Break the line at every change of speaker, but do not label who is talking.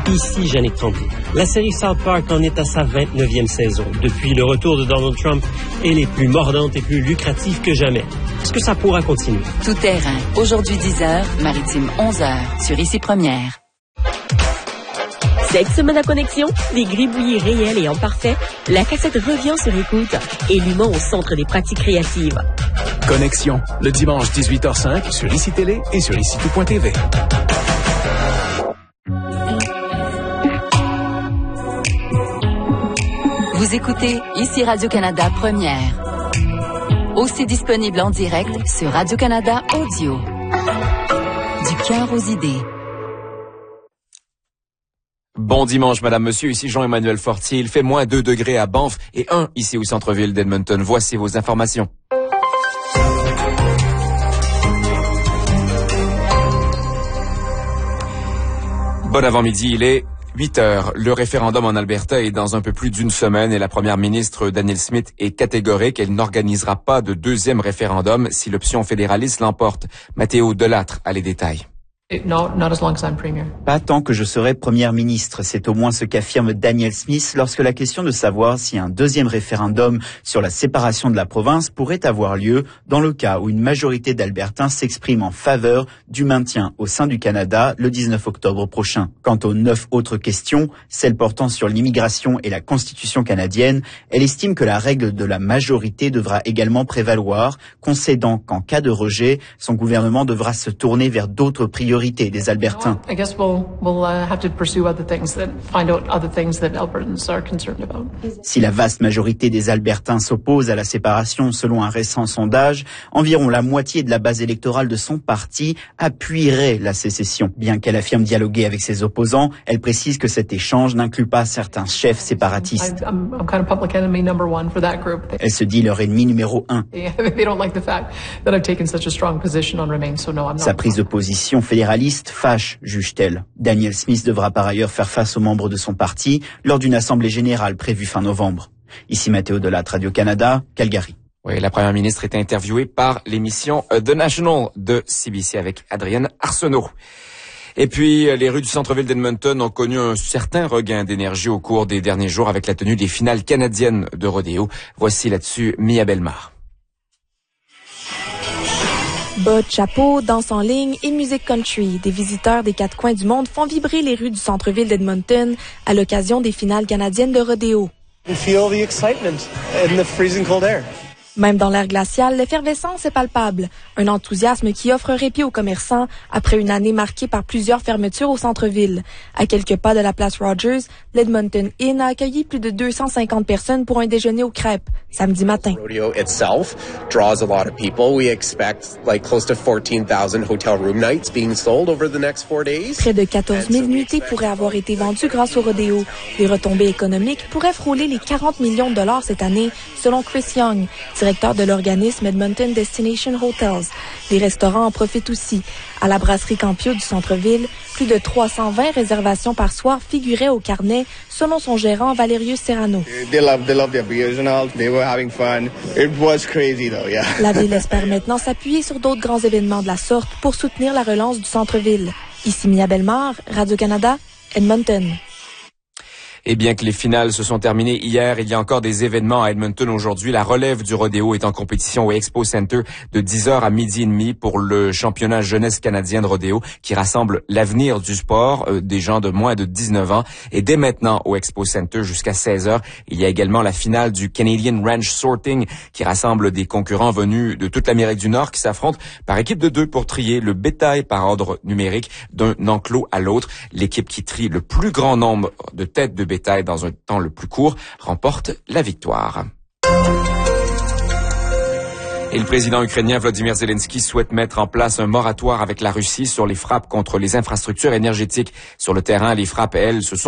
Ici Yannick Tremblay. La série South Park en est à sa 29e saison. Depuis le retour de Donald Trump, elle est plus mordante et plus lucrative que jamais. Est-ce que ça pourra continuer?
Tout terrain. Aujourd'hui 10h, Maritime 11h, sur Ici Première.
Cette semaine à Connexion, les gribouillis réels et en parfait, la cassette revient sur écoute et l'humain au centre des pratiques créatives.
Connexion, le dimanche 18h05 sur ICI Télé et sur ICI.tv.
Vous écoutez Ici Radio-Canada Première. Aussi disponible en direct sur Radio-Canada Audio. Du cœur aux idées.
Bon dimanche, madame, monsieur, ici Jean-Emmanuel Fortier. Il fait moins 2 degrés à Banff et 1 ici au centre-ville d'Edmonton. Voici vos informations. Bon avant-midi, il est 8 heures. Le référendum en Alberta est dans un peu plus d'une semaine et la première ministre Danielle Smith est catégorique. Elle n'organisera pas de deuxième référendum si l'option fédéraliste l'emporte. Mathéo Delattre a les détails.
No, not as long as I'm premier.
Pas tant que je serai première ministre, c'est au moins ce qu'affirme Danielle Smith lorsque la question de savoir si un deuxième référendum sur la séparation de la province pourrait avoir lieu dans le cas où une majorité d'Albertains s'exprime en faveur du maintien au sein du Canada le 19 octobre prochain. Quant aux 9 autres questions, celles portant sur l'immigration et la Constitution canadienne, elle estime que la règle de la majorité devra également prévaloir, concédant qu'en cas de rejet, son gouvernement devra se tourner vers d'autres priorités des Albertains. Si la vaste majorité des Albertains s'oppose à la séparation selon un récent sondage, environ la moitié de la base électorale de son parti appuierait la sécession. Bien qu'elle affirme dialoguer avec ses opposants, elle précise que cet échange n'inclut pas certains chefs séparatistes. Elle se dit leur ennemi numéro 1. Sa prise de position fédéraliste fâche, juge-t-elle. Danielle Smith devra par ailleurs faire face aux membres de son parti lors d'une assemblée générale prévue fin novembre. Ici Mathéo Delattre, Radio-Canada, Calgary.
Oui, la première ministre est interviewée par l'émission The National de CBC avec Adrienne Arsenault. Et puis, les rues du centre-ville d'Edmonton ont connu un certain regain d'énergie au cours des derniers jours avec la tenue des finales canadiennes de rodéo. Voici là-dessus Mia Bellemare.
Bottes, chapeaux, danse en ligne et musique country. Des visiteurs des 4 coins du monde font vibrer les rues du centre-ville d'Edmonton à l'occasion des finales canadiennes de rodéo. Même dans l'air glacial, l'effervescence est palpable. Un enthousiasme qui offre un répit aux commerçants après une année marquée par plusieurs fermetures au centre-ville. À quelques pas de la place Rogers, l'Edmonton Inn a accueilli plus de 250 personnes pour un déjeuner aux crêpes, samedi matin.
Rodeo itself draws a lot of people. We expect close to 14,000 hotel room nights being sold over the next 4 days.
Près de 14 000 nuitées pourraient avoir été vendues grâce au rodéo. Les retombées économiques pourraient frôler les 40 millions de dollars cette année, selon Chris Young, directeur de l'organisme Edmonton Destination Hotels. Les restaurants en profitent aussi. À la brasserie Campio du centre-ville, plus de 320 réservations par soir figuraient au carnet, selon son gérant Valerius Serrano. La ville espère maintenant s'appuyer sur d'autres grands événements de la sorte pour soutenir la relance du centre-ville. Ici Mia Bellemare, Radio-Canada, Edmonton.
Et bien que les finales se sont terminées hier, il y a encore des événements à Edmonton aujourd'hui. La relève du rodéo est en compétition au Expo Center de 10h à 12h30 pour le championnat jeunesse canadien de rodéo qui rassemble l'avenir du sport des gens de moins de 19 ans. Et dès maintenant au Expo Center jusqu'à 16h, il y a également la finale du Canadian Ranch Sorting qui rassemble des concurrents venus de toute l'Amérique du Nord qui s'affrontent par équipe de 2 pour trier le bétail par ordre numérique d'un enclos à l'autre. L'équipe qui trie le plus grand nombre de têtes de bétail dans un temps le plus court remporte la victoire. Et le président ukrainien Volodymyr Zelensky souhaite mettre en place un moratoire avec la Russie sur les frappes contre les infrastructures énergétiques. Sur le terrain, les frappes, elles, se sont